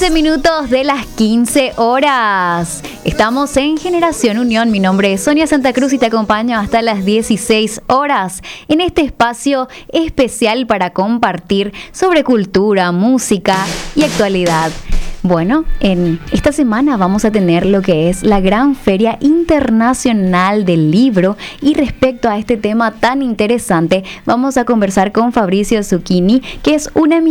15 minutos de las 15 horas. Estamos en Generación Unión. Mi nombre es Sonia Santa Cruz y te acompaño hasta las 16 horas en este espacio especial para compartir sobre cultura, música y actualidad. Bueno, en esta semana vamos a tener lo que es la Gran Feria Internacional del Libro, y respecto a este tema tan interesante vamos a conversar con Fabricio Zucchini, que es una